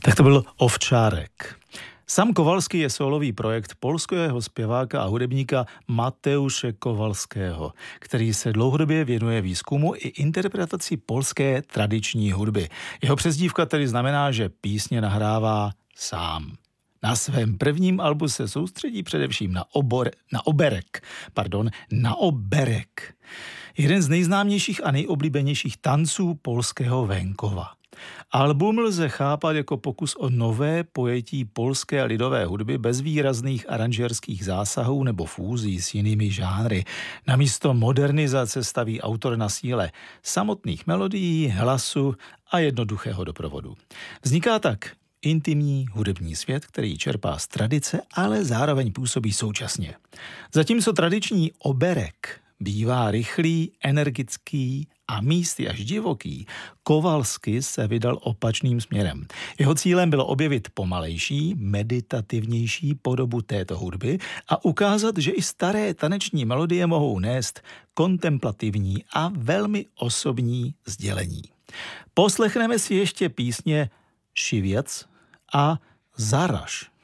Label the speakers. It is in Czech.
Speaker 1: Tak to byl Ovčárek. Sam Kowalski je sólový projekt polského zpěváka a hudebníka Mateusze Kowalského, který se dlouhodobě věnuje výzkumu i interpretaci polské tradiční hudby. Jeho přezdívka tedy znamená, že písně nahrává sám. Na svém prvním albu se soustředí především na oberek. Jeden z nejznámějších a nejoblíbenějších tanců polského venkova. Album lze chápat jako pokus o nové pojetí polské lidové hudby bez výrazných aranžérských zásahů nebo fúzí s jinými žánry. Namísto modernizace staví autor na síle samotných melodií, hlasu a jednoduchého doprovodu. Vzniká tak intimní hudební svět, který čerpá z tradice, ale zároveň působí současně. Zatímco tradiční oberek bývá rychlý, energický a místy až divoký, Kowalski se vydal opačným směrem. Jeho cílem bylo objevit pomalejší, meditativnější podobu této hudby a ukázat, že i staré taneční melodie mohou nést kontemplativní a velmi osobní sdělení. Poslechneme si ještě písně Šivěc a Zaraž.